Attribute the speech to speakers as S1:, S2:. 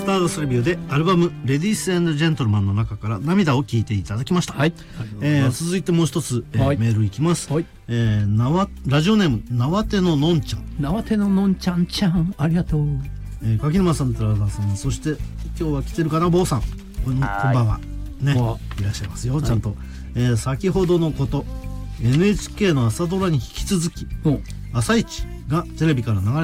S1: スターダストレビューでアルバムレディース&ジェントルマンの中から涙を聴いていただきました。
S2: はい、
S1: 続いてもう一つ、
S2: はい、
S1: メールいきます。
S2: はい、
S1: ラジオネーム縄手ののんちゃん。
S2: 縄手ののんちゃんちゃん、ありがとう。
S1: 柿沼さん、寺田さん、そして今日は来てるかな、坊さん、こんばんはね、いらっしゃいますよ、ちゃんと。先ほどのこと、NHK の朝ドラに引き続き、朝一がテレビから流れ